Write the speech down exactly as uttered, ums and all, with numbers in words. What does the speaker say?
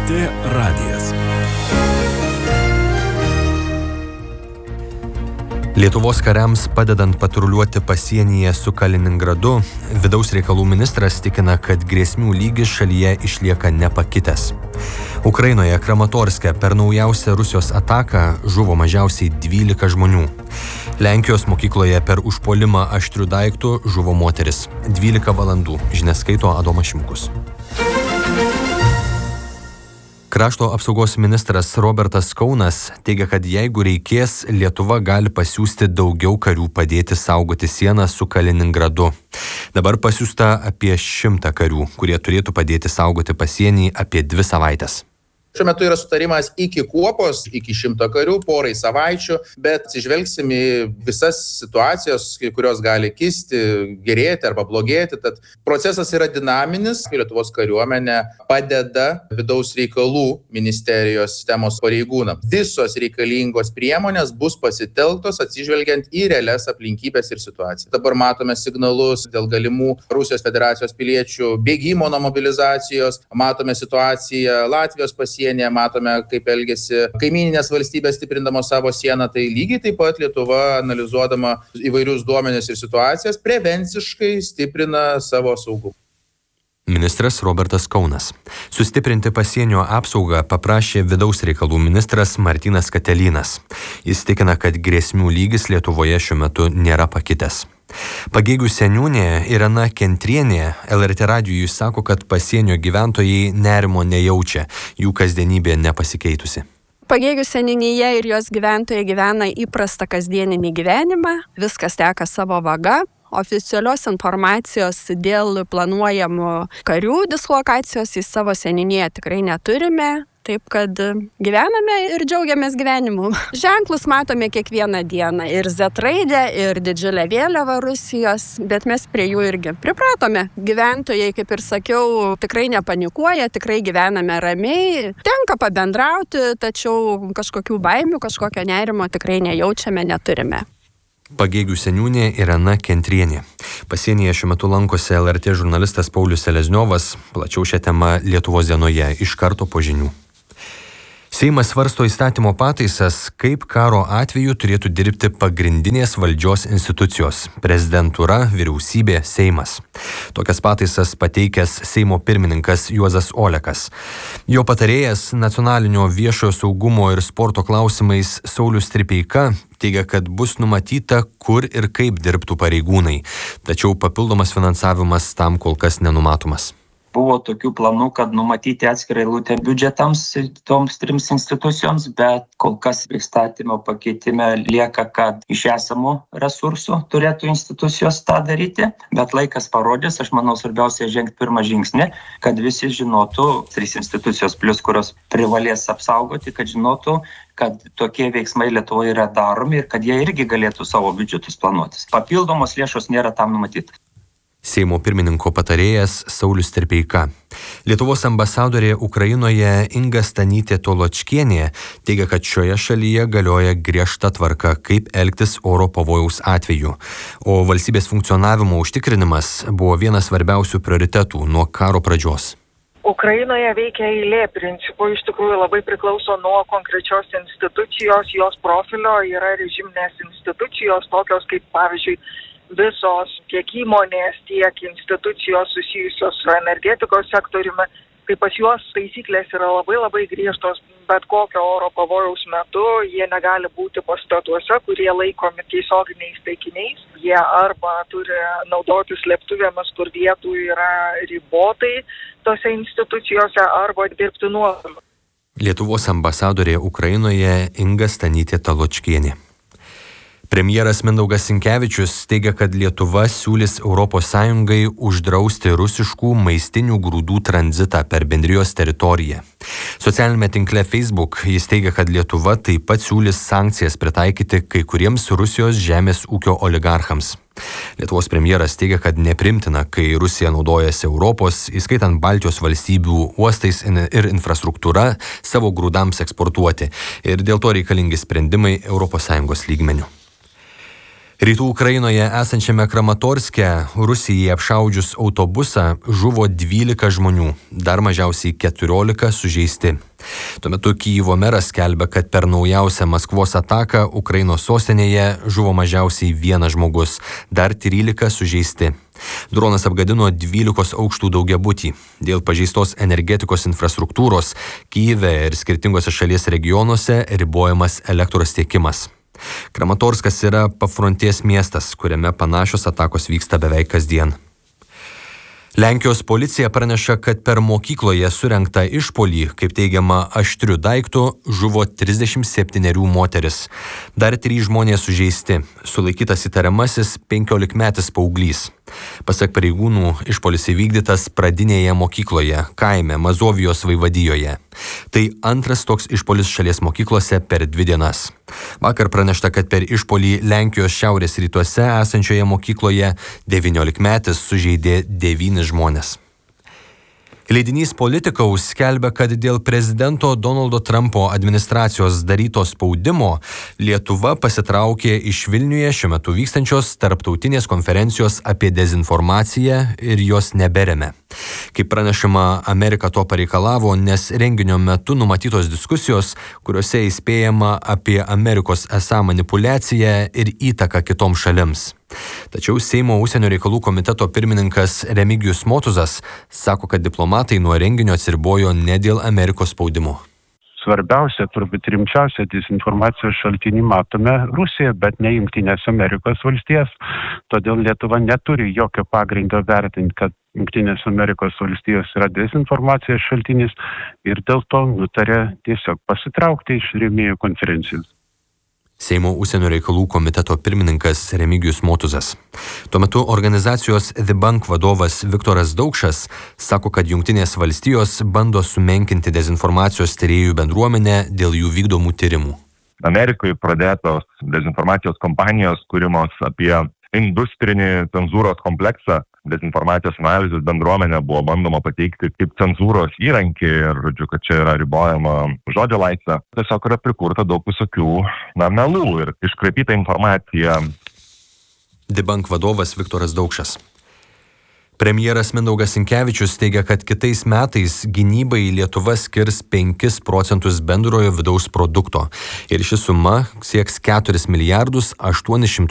T radijas. Lietuvos kariams padedant patruliuoti pasienyje su Kaliningradu, vidaus reikalų ministras tikina, kad grėsmių lygis šalyje išlieka nepakitęs. Ukrainoje Kramatorske per naujausią Rusijos ataką žuvo mažiausiai dvylika žmonių. Lenkijos mokykloje per užpuolimą aštriu daiktu žuvo moteris. dvylika valandų. Žinias skaito Adomas Šimkus. Krašto apsaugos ministras Robertas Kaunas teigia, kad jeigu reikės, Lietuva gali pasiųsti daugiau karių padėti saugoti sieną su Kaliningradu. Dabar pasiųsta apie šimtą karių, kurie turėtų padėti saugoti pasienį apie dvi savaites. Šiuo metu yra sutarimas iki kuopos, iki šimto karių, porai savaičių, bet atsižvelgsim į visas situacijas, kurios gali kisti, gerėti arba blogėti. Tad procesas yra dinaminis, Lietuvos kariuomenė padeda vidaus reikalų ministerijos sistemos pareigūnams. Visos reikalingos priemonės bus pasitelktos atsižvelgiant į realias aplinkybės ir situaciją. Dabar matome signalus dėl galimų Rusijos federacijos piliečių bėgimo nuo mobilizacijos, matome situaciją Latvijos pasienyje, matome, kaip elgėsi kaimyninės valstybės stiprindamos savo sieną, tai lygiai taip pat Lietuva, analizuodama įvairius duomenis ir situacijas, prevenciškai stiprina savo saugumą. Ministras Robertas Kaunas. Sustiprinti pasienio apsaugą paprašė vidaus reikalų ministras Martynas Katelynas. Jis tikina, kad grėsmių lygis Lietuvoje šiuo metu nėra pakitęs. Pagėgių seniūnė Irena Kentrienė L R T radijui sako, kad pasienio gyventojai nerimo nejaučia, jų kasdienybė nepasikeitusi. Pagėgių seniūnyje ir jos gyventojai gyvena įprastą kasdieninį gyvenimą, viskas teka savo vaga. Oficialios informacijos dėl planuojamų karių dislokacijos į savo seniūniją tikrai neturime. Taip kad gyvename ir džiaugiamės gyvenimu. Ženklus matome kiekvieną dieną. Ir Z raidę, ir didžiulę vėliavą Rusijos, bet mes prie jų irgi pripratome. Gyventojai, kaip ir sakiau, tikrai nepanikuoja, tikrai gyvename ramiai. Tenka pabendrauti, tačiau kažkokių baimių, kažkokio nerimo tikrai nejaučiame, neturime. Pagėgių seniūnė Irena Kentrienė. Pasienyje šiuo metu lankosi L R T žurnalistas Paulius Selezniovas. Plačiau šią temą Lietuvos dienoje iš karto po žinių. Seimas svarsto įstatymo pataisas, kaip karo atveju turėtų dirbti pagrindinės valdžios institucijos – prezidentūra, vyriausybė, Seimas. Tokias pataisas pateikęs Seimo pirmininkas Juozas Olekas. Jo patarėjas nacionalinio viešojo saugumo ir sporto klausimais Saulius Stripeika teigia, kad bus numatyta, kur ir kaip dirbtų pareigūnai, tačiau papildomas finansavimas tam kol kas nenumatomas. Buvo tokių planų, kad numatyti atskirai eilutę biudžetams toms trims institucijoms, bet kol kas įstatymo pakeitime lieka, kad iš esamų resursų turėtų institucijos tą daryti, bet laikas parodys, aš manau, svarbiausia žengti pirmą žingsnį, kad visi žinotų, trys institucijos plus, kurios privalės apsaugoti, kad žinotų, kad tokie veiksmai Lietuvoje yra daromi ir kad jie irgi galėtų savo biudžetus planuotis. Papildomos lėšos nėra tam numatytas. Seimo pirmininko patarėjas Saulius Stripeika. Lietuvos ambasadorė Ukrainoje Inga Stanytė Toločkienė teigia, kad šioje šalyje galioja griežta tvarka, kaip elgtis oro pavojaus atveju. O valstybės funkcionavimo užtikrinimas buvo vienas svarbiausių prioritetų nuo karo pradžios. Ukrainoje veikia eilė principų, iš tikrųjų labai priklauso nuo konkrečios institucijos, jos profilio, yra režiminės institucijos, tokios kaip pavyzdžiui visos tiek įmonės, tiek institucijos susijusios su energetikos sektoriumi, tai pas juos taisyklės yra labai labai griežtos, bet kokio oro pavojaus metu jie negali būti pastatuose, kurie laikomi tiesioginiais taikiniais. Jie arba turi naudotis slėptuvėmis, kur vietų yra ribotai tose institucijose, arba dirbti nuotoliu. Lietuvos ambasadorė Ukrainoje Inga Stanytė Toločkienė. Premjeras Mindaugas Sinkevičius teigia, kad Lietuva siūlys Europos Sąjungai uždrausti rusiškų maistinių grūdų tranzitą per bendrijos teritoriją. Socialinėme tinkle Facebook jis teigia, kad Lietuva taip pat siūlys sankcijas pritaikyti kai kuriems Rusijos žemės ūkio oligarchams. Lietuvos premjeras teigia, kad neprimtina, kai Rusija naudojasi Europos, įskaitant Baltijos valstybių uostais ir infrastruktūra, savo grūdams eksportuoti ir dėl to reikalingi sprendimai Europos Sąjungos lygmeniu. Rytų Ukrainoje esančiame Kramatorske Rusijai apšaudžius autobusą žuvo dvylika žmonių, dar mažiausiai keturiolika sužeisti. Tuo metu Kyjivo meras skelbia, kad per naujausią Maskvos ataką Ukrainos sostinėje žuvo mažiausiai vienas žmogus, dar trylika sužeisti. Dronas apgadino dvylikos aukštų daugiabutį. Dėl pažeistos energetikos infrastruktūros Kyjive ir skirtingose šalies regionuose ribojamas elektros tiekimas. Kramatorskas yra pafronties miestas, kuriame panašios atakos vyksta beveik kasdien. Lenkijos policija praneša, kad per mokykloje surengtą išpuolį, kaip teigiama, aštriu daiktu žuvo trisdešimt septynerių moteris. Dar trys žmonės sužeisti. Sulaikytas įtariamasis penkiolikmetis paauglys. Pasak pareigūnų, išpuolis įvykdytas pradinėje mokykloje, kaime Mazovijos vaivadijoje. Tai antras toks išpuolis šalies mokyklose per dvi dienas. Vakar pranešta, kad per išpuolį Lenkijos šiaurės rytuose esančioje mokykloje devyniolikmetis sužeidė devynis žmonės. Leidinys Political skelbia, kad dėl prezidento Donaldo Trumpo administracijos daryto spaudimo Lietuva pasitraukė iš Vilniuje šiuo metu vykstančios tarptautinės konferencijos apie dezinformaciją ir jos neberemia. Kaip pranešama, Amerika to pareikalavo, nes renginio metu numatytos diskusijos, kuriuose įspėjama apie Amerikos esą manipuliaciją ir įtaką kitoms šalims. Tačiau Seimo užsienio reikalų komiteto pirmininkas Remigijus Motuzas sako, kad diplomatai nuo renginio atsiribojo ne dėl Amerikos spaudimo. Svarbiausia, turbūt rimčiausia dezinformacijos šaltinį matome Rusiją, bet ne Jungtinės Amerikos valstijas. Todėl Lietuva neturi jokio pagrindo vertinti, kad Jungtinės Amerikos valstijos yra dezinformacijos šaltinis ir dėl to nutarė tiesiog pasitraukti iš rėmėjų konferencijos. Seimo užsienio reikalų komiteto pirmininkas Remigijus Motuzas. Tuo metu organizacijos The Bank vadovas Viktoras Daukšas sako, kad Jungtinės valstijos bando sumenkinti dezinformacijos tyrėjų bendruomenę dėl jų vykdomų tyrimų. Amerikoje pradėtos dezinformacijos kampanijos kūrimos apie industrinį cenzūros kompleksą. Dezinformacijos analizės bendruomenė buvo bandoma pateikti kaip cenzūros įrankį ir, žodžiu, kad čia yra ribojama žodžio laisvė. Tiesiog yra prikurta daug visokių, na, melų ir iškraipyta informacija. The Bank vadovas Viktoras Daukšas. Premjeras Mindaugas Sinkevičius teigia, kad kitais metais gynybai Lietuva skirs penkis procentus bendrojo vidaus produkto ir ši suma sieks keturis milijardus aštuonis šimtus